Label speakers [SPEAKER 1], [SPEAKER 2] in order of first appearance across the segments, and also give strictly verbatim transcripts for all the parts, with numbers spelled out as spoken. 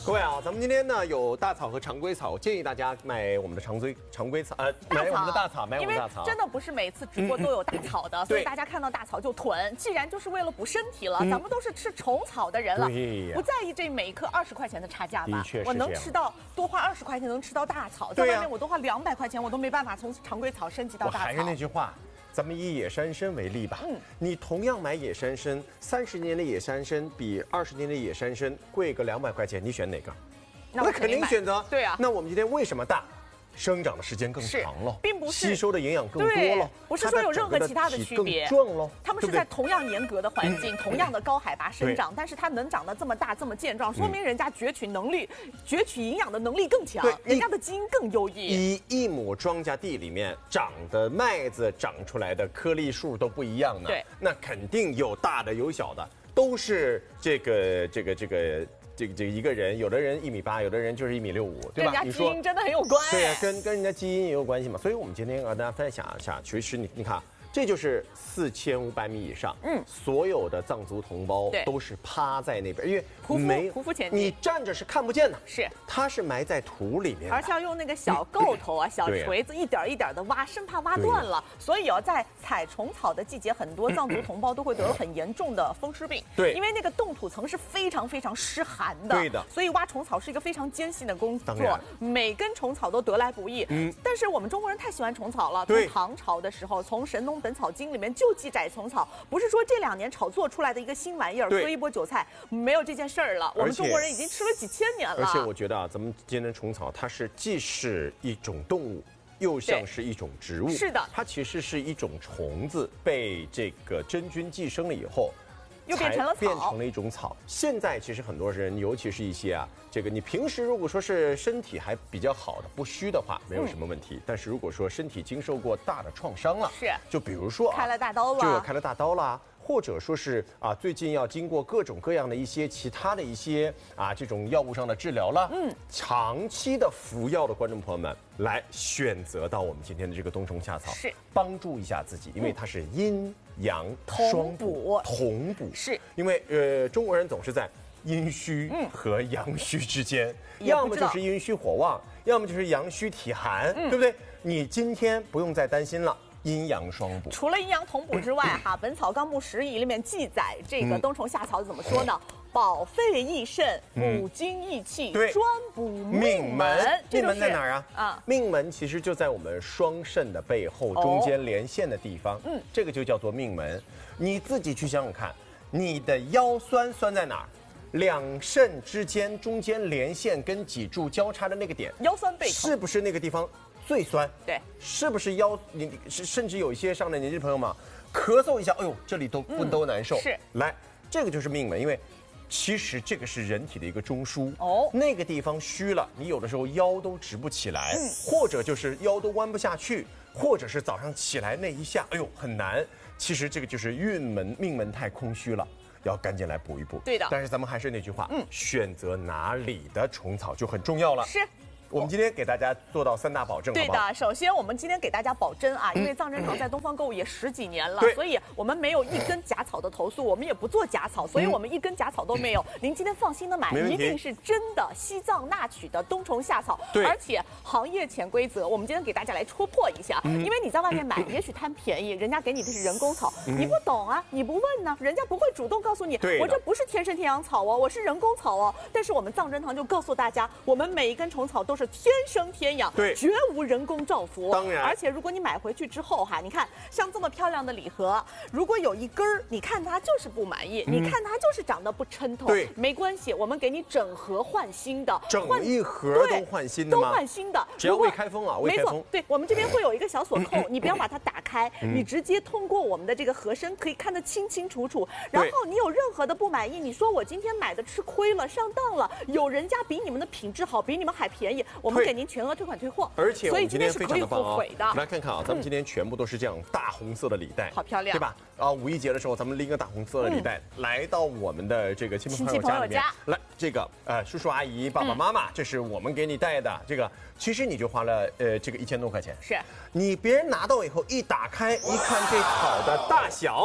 [SPEAKER 1] 各位啊，咱们今天呢有大草和常规草，我建议大家买我们的常规常规草，呃，买我们的大草，买我们的大草。
[SPEAKER 2] 真的不是每次直播都有大草的，所以大家看到大草就囤。既然就是为了补身体了，咱们都是吃虫草的人了，不在意这每一颗二十块钱的差价吧？
[SPEAKER 1] 的确是
[SPEAKER 2] 我能吃到多花二十块钱能吃到大草，在外面我多花两百块钱，我都没办法从常规草升级到大草。
[SPEAKER 1] 还是那句话。 咱们以野山参为例吧，嗯，你同样买野山参，三十年的野山参比二十年的野山参贵个两百块钱，你选哪个？那肯定选择
[SPEAKER 2] 对啊。
[SPEAKER 1] 那我们今天为什么大？ 生长的时间更长了，
[SPEAKER 2] 并不是
[SPEAKER 1] 吸收的营养更多了，
[SPEAKER 2] 不是说有任何其他的区别。
[SPEAKER 1] 壮了，
[SPEAKER 2] 它们是在同样严格的环境、同样的高海拔生长，但是它能长得这么大、这么健壮，说明人家攫取能力、攫取营养的能力更强，人家的基因更优异。
[SPEAKER 1] 以一亩庄稼地里面长的麦子长出来的颗粒数都不一样呢，
[SPEAKER 2] 对，
[SPEAKER 1] 那肯定有大的有小的，都是这个这个这个。 这个这个一个人，有的人一米八，有的人就是一米六五，对吧？
[SPEAKER 2] 跟人家基因真的很有关。
[SPEAKER 1] 对呀，跟跟人家基因也有关系嘛。所以我们今天要跟大家分享一下，其实你你看，这就是四千五百米以上，嗯，所有的藏族同胞都是趴在那边，因为
[SPEAKER 2] 没匍匐前进，
[SPEAKER 1] 你站着是看不见的，
[SPEAKER 2] 是，
[SPEAKER 1] 它是埋在土里面，
[SPEAKER 2] 而且要用那个小镐头啊、小锤子一点一点的挖，生怕挖断了。所以哦，在采虫草的季节，很多藏族同胞都会得了很严重的风湿病，
[SPEAKER 1] 对，
[SPEAKER 2] 因为那个冻土层是非常非常湿寒的，
[SPEAKER 1] 对的，
[SPEAKER 2] 所以挖虫草是一个非常艰辛的工作，每根虫草都得来不易。嗯，但是我们中国人太喜欢虫草了，从唐朝的时候，从《神农本草经》里面就记载虫草，不是说这两年炒作出来的一个新玩意儿，割一波韭菜，没有这件事儿了。我们中国人已经吃了几千年了。
[SPEAKER 1] 而且我觉得啊，咱们今天的虫草，它是既是一种动物。 又像是一种植物，
[SPEAKER 2] 是的，
[SPEAKER 1] 它其实是一种虫子，被这个真菌寄生了以后，
[SPEAKER 2] 又变成了草，
[SPEAKER 1] 变成了一种草。现在其实很多人，尤其是一些啊，这个你平时如果说是身体还比较好的、不虚的话，没有什么问题。嗯、但是如果说身体经受过大的创伤了，
[SPEAKER 2] 是，
[SPEAKER 1] 就比如说、啊、
[SPEAKER 2] 开了大刀了，
[SPEAKER 1] 就开了大刀啦。 或者说是啊，最近要经过各种各样的一些其他的一些啊这种药物上的治疗了，嗯，长期的服药的观众朋友们来选择到我们今天的这个冬虫夏草，
[SPEAKER 2] 是
[SPEAKER 1] 帮助一下自己，因为它是阴阳双补，同补，
[SPEAKER 2] 是
[SPEAKER 1] 因为呃中国人总是在阴虚和阳虚之间，嗯、要么就是阴虚火旺，要么就是阳虚体寒，嗯、对不对？你今天不用再担心了。 阴阳双补，
[SPEAKER 2] 除了阴阳同补之外，哈，《本草纲目拾遗》里面记载，这个冬虫夏草怎么说呢？保肺益肾，补精益气，专补命门。
[SPEAKER 1] 命门在哪儿啊？啊，命门其实就在我们双肾的背后中间连线的地方，嗯，这个就叫做命门。你自己去想想看，你的腰酸酸在哪儿？ 两肾之间中间连线跟脊柱交叉的那个点，
[SPEAKER 2] 腰酸背痛，
[SPEAKER 1] 是不是那个地方最酸？
[SPEAKER 2] 对，
[SPEAKER 1] 是不是腰？你是甚至有一些上了年纪的朋友嘛，咳嗽一下，哎呦，这里都不都难受。
[SPEAKER 2] 是，
[SPEAKER 1] 来，这个就是命门，因为其实这个是人体的一个中枢。哦，那个地方虚了，你有的时候腰都直不起来，嗯，或者就是腰都弯不下去，或者是早上起来那一下，哎呦很难。其实这个就是运门命门太空虚了。 要赶紧来补一补，
[SPEAKER 2] 对的。
[SPEAKER 1] 但是咱们还是那句话，嗯，选择哪里的虫草就很重要了。
[SPEAKER 2] 是。
[SPEAKER 1] 我们今天给大家做到三大保证，
[SPEAKER 2] 对的。首先，我们今天给大家保真啊，因为藏珍堂在东方购物也十几年了，所以我们没有一根假草的投诉，我们也不做假草，所以我们一根假草都没有。您今天放心的买，一定是真的西藏纳曲的冬虫夏草，而且行业潜规则，我们今天给大家来戳破一下。因为你在外面买，也许贪便宜，人家给你的是人工草，你不懂啊，你不问呢，人家不会主动告诉你，我这不是天生天养草哦，我是人工草哦。但是我们藏珍堂就告诉大家，我们每一根虫草都是天生天养，
[SPEAKER 1] 对，
[SPEAKER 2] 绝无人工造福。
[SPEAKER 1] 当然，
[SPEAKER 2] 而且如果你买回去之后哈，你看像这么漂亮的礼盒，如果有一根儿，你看它就是不满意，嗯、你看它就是长得不抻头，
[SPEAKER 1] 对，
[SPEAKER 2] 没关系，我们给你整盒换新的，
[SPEAKER 1] 整一盒都换新的吗？
[SPEAKER 2] 都换新的，
[SPEAKER 1] 只要未开封啊，未开封。
[SPEAKER 2] 对，我们这边会有一个小锁扣，你不要把它打开，嗯、你直接通过我们的这个盒身可以看得清清楚楚。然后你有任何的不满意，你说我今天买的吃亏了，上当了，有人家比你们的品质好，比你们还便宜，我们给您全额退款退货。
[SPEAKER 1] 而且我们今天非常的棒啊！
[SPEAKER 2] 的
[SPEAKER 1] 来看看啊，咱们今天全部都是这样大红色的礼袋，
[SPEAKER 2] 好漂亮，
[SPEAKER 1] 对吧？啊，五一节的时候，咱们拎个大红色的礼袋、嗯、来到我们的这个亲朋朋友家里面，来这个呃叔叔阿姨、爸爸妈妈，嗯、这是我们给你带的这个，其实你就花了呃这个一千多块钱，
[SPEAKER 2] 是，
[SPEAKER 1] 你别人拿到以后一打开一看这草的大小。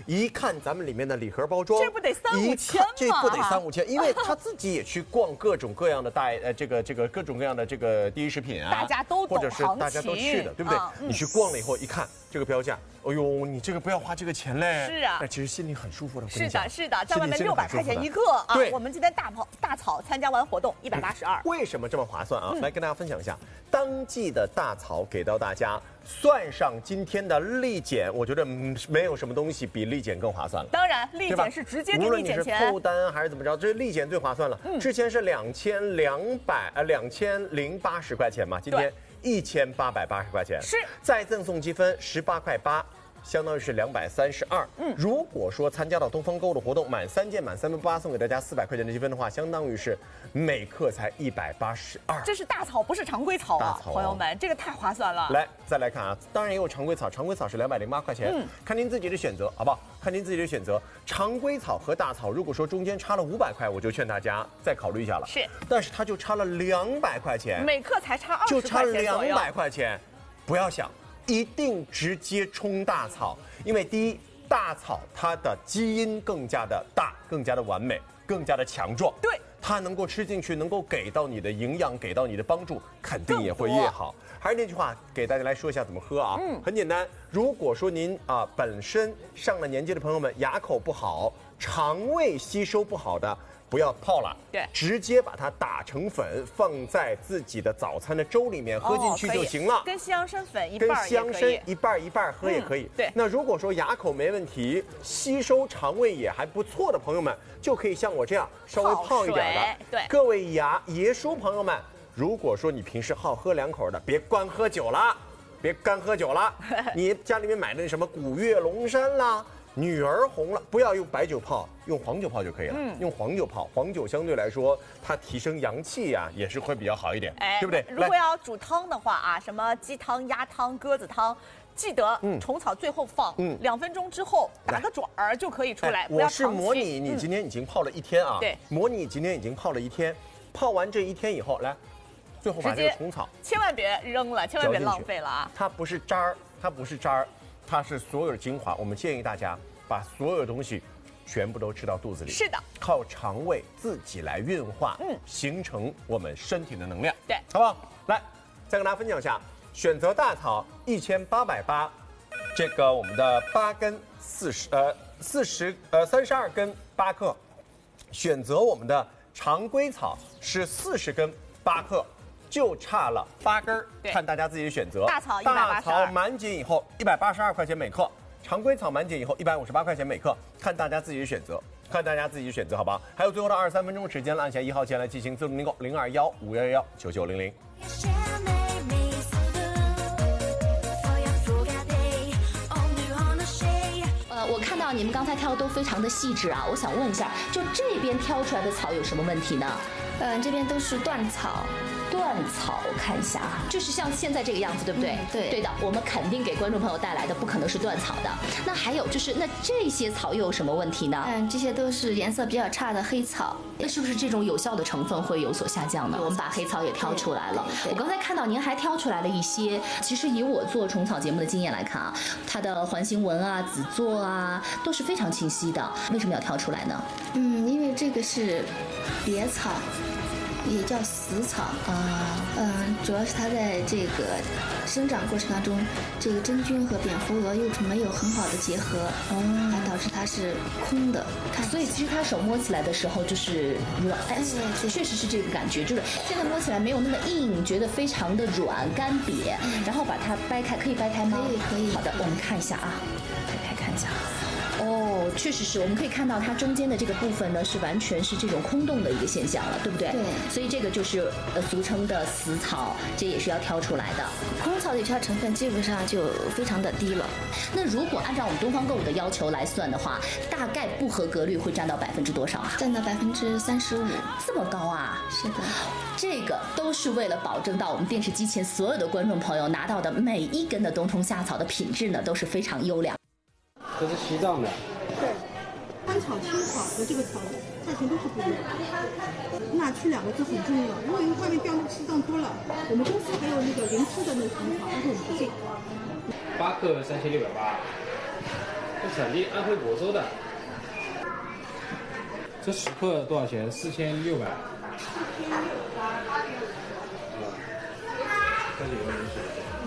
[SPEAKER 1] 一看咱们里面的礼盒包装，
[SPEAKER 2] 这不得三五千吗？
[SPEAKER 1] 这不得三五千，因为他自己也去逛各种各样的大呃这个这个各种各样的这个第一食品啊，
[SPEAKER 2] 大家都懂
[SPEAKER 1] 或者是大家都去的，对不对？
[SPEAKER 2] 啊嗯、
[SPEAKER 1] 你去逛了以后一看这个标价，哎呦，你这个不要花这个钱嘞。
[SPEAKER 2] 是啊，
[SPEAKER 1] 那其实心里很舒服的。
[SPEAKER 2] 是的，是的，在外面六百块钱一个啊。
[SPEAKER 1] 对，
[SPEAKER 2] 我们今天大跑大草参加完活动一百八十二。
[SPEAKER 1] 为什么这么划算啊？嗯、来跟大家分享一下，当季的大草给到大家。算上今天的立减，我觉得没有什么东西比立减更划算了。
[SPEAKER 2] 当然，立减是直接给你减钱。无论你
[SPEAKER 1] 是凑单还是怎么着，这立减最划算了。嗯、之前是两千两百呃两千零八十块钱嘛，今天一千八百八十块钱。
[SPEAKER 2] 是，
[SPEAKER 1] 再赠送积分十八块八。相当于是两百三十二。嗯，如果说参加到东方购物的活动，满三件满三百八送给大家四百块钱的积分的话，相当于是每克才一百八十二。
[SPEAKER 2] 这是大草，不是常规草啊，草朋友们，这个太划算了。
[SPEAKER 1] 来，再来看啊，当然也有常规草，常规草是两百零八块钱，嗯，看您自己的选择，好不好？看您自己的选择。常规草和大草，如果说中间差了五百块，我就劝大家再考虑一下了。
[SPEAKER 2] 是，
[SPEAKER 1] 但是它就差了两百块钱，
[SPEAKER 2] 每克才差二十块钱，
[SPEAKER 1] 就差两百块钱，不要想。一定直接冲大草，因为第一，大草它的基因更加的大，更加的完美，更加的强壮。
[SPEAKER 2] 对，
[SPEAKER 1] 它能够吃进去，能够给到你的营养，给到你的帮助，肯定也会越好。还是那句话，给大家来说一下怎么喝啊。嗯，很简单。如果说您啊本身上了年纪的朋友们牙口不好，肠胃吸收不好的。不要泡了，
[SPEAKER 2] 对，
[SPEAKER 1] 直接把它打成粉，放在自己的早餐的粥里面喝进去就行了。
[SPEAKER 2] 哦、跟西洋参粉一半
[SPEAKER 1] 跟西洋参一半一半喝也可以。
[SPEAKER 2] 嗯、对。
[SPEAKER 1] 那如果说牙口没问题，吸收肠胃也还不错的朋友们，就可以像我这样稍微泡一点的。
[SPEAKER 2] 对。
[SPEAKER 1] 各位牙爷叔朋友们，如果说你平时好喝两口的，别光喝酒了，别干喝酒了，你家里面买的什么古越龙山啦。女儿红了，不要用白酒泡，用黄酒泡就可以了。嗯，用黄酒泡，黄酒相对来说它提升阳气呀、啊，也是会比较好一点，哎，对不对？
[SPEAKER 2] 如果要煮汤的话啊，什么鸡汤、鸭汤、鸽子汤，记得虫草最后放，嗯，两分钟之后打个转儿就可以出来。
[SPEAKER 1] 我是模拟你今天已经泡了一天啊，
[SPEAKER 2] 对，
[SPEAKER 1] 模拟今天已经泡了一天，泡完这一天以后，来，最后把这个虫草
[SPEAKER 2] 千万别扔了，千万别浪费了啊！
[SPEAKER 1] 它不是渣儿，它不是渣儿。它是所有的精华，我们建议大家把所有的东西全部都吃到肚子里。
[SPEAKER 2] 是的，
[SPEAKER 1] 靠肠胃自己来运化，嗯，形成我们身体的能量。
[SPEAKER 2] 对，
[SPEAKER 1] 好不好？来，再跟大家分享一下，选择大草一千八百八，这个我们的八根四十呃四十呃三十二根八克，选择我们的常规草是四十根八克。就差了八根儿，看大家自己的选择。
[SPEAKER 2] 大草一百八十二，
[SPEAKER 1] 大草满减以后一百八十二块钱每克，常规草满减以后一百五十八块钱每克，看大家自己的选择，看大家自己的选择，好不好？还有最后的二十三分钟时间了，按下一号键来进行自动订购，零二幺五幺幺幺九九零零。
[SPEAKER 3] 我看到你们刚才挑的都非常的细致啊，我想问一下，就这边挑出来的草有什么问题呢？
[SPEAKER 4] 嗯，这边都是断草。
[SPEAKER 3] 断草，我看一下啊，就是像现在这个样子，对不对？
[SPEAKER 4] 嗯、对，
[SPEAKER 3] 对的，我们肯定给观众朋友带来的不可能是断草的。那还有就是，那这些草又有什么问题呢？
[SPEAKER 4] 嗯，这些都是颜色比较差的黑草。
[SPEAKER 3] 那是不是这种有效的成分会有所下降呢？我们把黑草也挑出来了。我刚才看到您还挑出来了一些，其实以我做虫草节目的经验来看啊，它的环形纹啊、子座啊都是非常清晰的。为什么要挑出来呢？
[SPEAKER 4] 嗯，因为这个是别草。也叫死草啊，嗯，主要是它在这个生长过程当中，这个真菌和蝙蝠蛾又没有很好的结合，嗯，导致它是空的。
[SPEAKER 3] 所以其实它手摸起来的时候就是软，哎，确实是这个感觉，就是现在摸起来没有那么硬，觉得非常的软干瘪。嗯、然后把它掰开，可以掰开吗？
[SPEAKER 4] 可以，可以。
[SPEAKER 3] 好的，我们看一下啊，掰开看一下。哦，确实是，我们可以看到它中间的这个部分呢，是完全是这种空洞的一个现象了，对不对？
[SPEAKER 4] 对。
[SPEAKER 3] 所以这个就是呃俗称的死草，这也是要挑出来的。
[SPEAKER 4] 空草的有效成分基本上就非常的低了。
[SPEAKER 3] 那如果按照我们东方购物的要求来算的话，大概不合格率会占到百分之多少啊？
[SPEAKER 4] 占到百分之三十五，
[SPEAKER 3] 这么高啊？
[SPEAKER 4] 是的。
[SPEAKER 3] 这个都是为了保证到我们电视机前所有的观众朋友拿到的每一根的冬虫夏草的品质呢，都是非常优良。
[SPEAKER 5] 这是西藏的。
[SPEAKER 6] 对，甘草、青草和这个草价钱都是不一样的。纳区两个字很重要，因为外面标那个西藏多了。我们公司还有那个零失的那个虫草，但是我们不进。
[SPEAKER 5] 八克三千六百八。 这产地安徽亳州的。这十克多少钱？四千六百。四千六百。啊，这里有人写。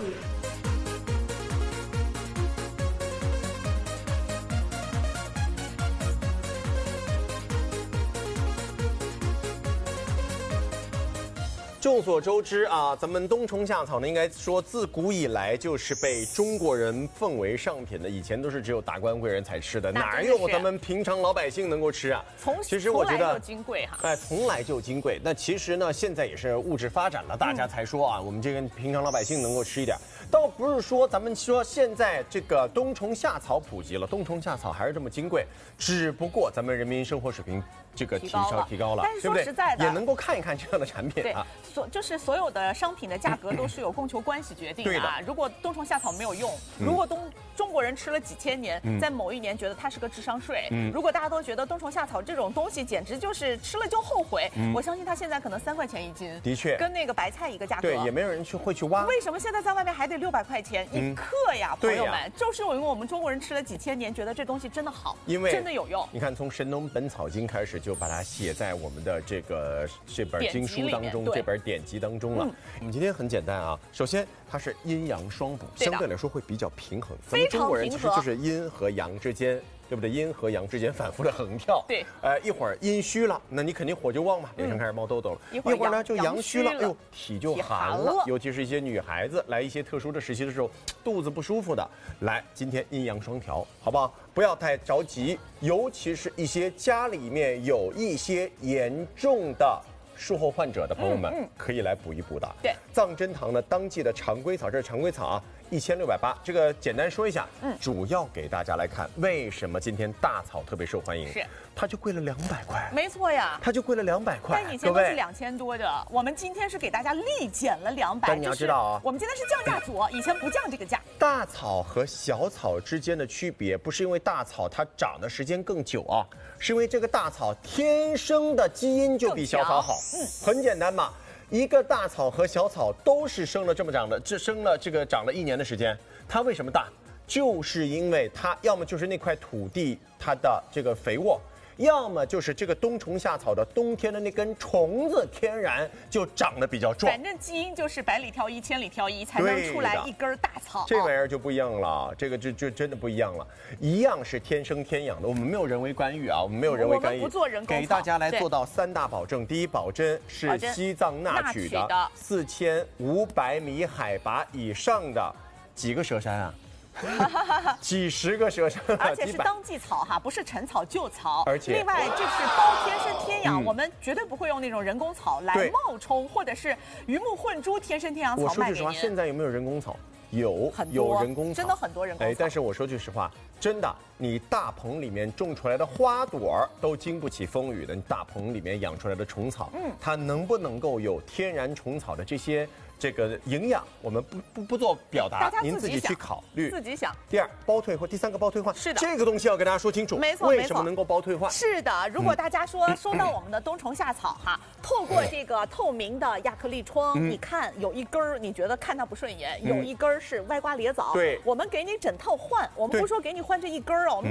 [SPEAKER 1] 众所周知啊，咱们冬虫夏草呢，应该说自古以来就是被中国人奉为上品的。以前都是只有达官贵人才吃的，哪有咱们平常老百姓能够吃啊？
[SPEAKER 2] 从
[SPEAKER 1] 其实我觉得
[SPEAKER 2] 就金贵哈，
[SPEAKER 1] 哎，从来就金贵。那其实呢，现在也是物质发展了，大家才说啊，嗯、我们这个平常老百姓能够吃一点。倒不是说咱们说现在这个冬虫夏草普及了，冬虫夏草还是这么金贵，只不过咱们人民生活水平这个提高提高了，
[SPEAKER 2] 但是说实在的，
[SPEAKER 1] 也能够看一看这样的产品啊。
[SPEAKER 2] 所就是所有的商品的价格都是由供求关系决定的啊。如果冬虫夏草没有用，如果东中国人吃了几千年，在某一年觉得它是个智商税，如果大家都觉得冬虫夏草这种东西简直就是吃了就后悔，我相信它现在可能三块钱一斤，
[SPEAKER 1] 的确
[SPEAKER 2] 跟那个白菜一个价格。
[SPEAKER 1] 对，也没有人去会去挖。
[SPEAKER 2] 为什么现在在外面还得六百块钱一克呀，朋友们？就是因为我们中国人吃了几千年，觉得这东西真的好，
[SPEAKER 1] 因为
[SPEAKER 2] 真的有用。
[SPEAKER 1] 你看，从《神农本草经》开始就把它写在我们的这个这本经书当中，这本典籍当中了。 我们今天很简单啊，首先它是阴阳双补，相对来说会比较平衡。咱们中国人其实就是阴和阳之间，对不对？阴和阳之间反复的横跳。
[SPEAKER 2] 对。
[SPEAKER 1] 呃，一会儿阴虚了，那你肯定火就旺嘛，脸上开始冒痘痘了。一会儿呢就阳虚了，哎呦，体就寒了。尤其是一些女孩子来一些特殊的时期的时候，肚子不舒服的，来今天阴阳双调，好不好？不要太着急，尤其是一些家里面有一些严重的。 术后患者的朋友们、嗯嗯、可以来补一补的。
[SPEAKER 2] 对，
[SPEAKER 1] 藏针堂呢，当季的常规草，这是常规草啊，一千六百八。这个简单说一下，嗯，主要给大家来看为什么今天大草特别受欢迎。
[SPEAKER 2] 是，
[SPEAKER 1] 它就贵了两百块。
[SPEAKER 2] 没错呀，
[SPEAKER 1] 它就贵了两百块。
[SPEAKER 2] 但以前都是两千多的，我们今天是给大家立减了两百。
[SPEAKER 1] 但你要知道啊，
[SPEAKER 2] 我们今天是降价组，以前不降这个价。
[SPEAKER 1] 大草和小草之间的区别，不是因为大草它长的时间更久啊，是因为这个大草天生的基因就比小草好。 嗯，很简单嘛，一个大草和小草都是生了这么长的，这生了这个长了一年的时间，它为什么大？就是因为它要么就是那块土地它的这个肥沃，要么就是这个冬虫夏草的冬天的那根虫子天然就长得比较壮。
[SPEAKER 2] 反正基因就是百里挑一，千里挑一，才能出来一根大草。
[SPEAKER 1] 这玩意儿就不一样了，这个就就真的不一样了，一样是天生天养的，我们没有人为干预啊，我们没有人为干预，
[SPEAKER 2] 不做人工草，
[SPEAKER 1] 给大家来做到三大保证。第一保证是西藏纳曲的四千五百米海拔以上的几个蛇山啊。几十个蛇山，
[SPEAKER 2] 而且是当季草哈，不是陈草旧草。
[SPEAKER 1] 而且，
[SPEAKER 2] 另外这是包天生天养，嗯、我们绝对不会用那种人工草来冒充，或者是鱼目混珠天生天养草卖给您。
[SPEAKER 1] 我说句实话，现在有没有人工草？有，有人工草，
[SPEAKER 2] 真的很多人工草。哎，
[SPEAKER 1] 但是我说句实话，真的，你大棚里面种出来的花朵都经不起风雨的，你大棚里面养出来的虫草，嗯，它能不能够有天然虫草的这些？ 这个营养我们不不不做表达，您自己去考虑，
[SPEAKER 2] 自己想。
[SPEAKER 1] 第二，包退换，第三个包退换，
[SPEAKER 2] 是的，
[SPEAKER 1] 这个东西要跟大家说清楚，
[SPEAKER 2] 没错，
[SPEAKER 1] 为什么能够包退换？
[SPEAKER 2] 是的，如果大家说收到我们的冬虫夏草哈，透过这个透明的亚克力窗，你看有一根儿你觉得看它不顺眼，有一根儿是歪瓜裂枣，
[SPEAKER 1] 对，
[SPEAKER 2] 我们给你整套换，我们不说给你换这一根儿哦，我们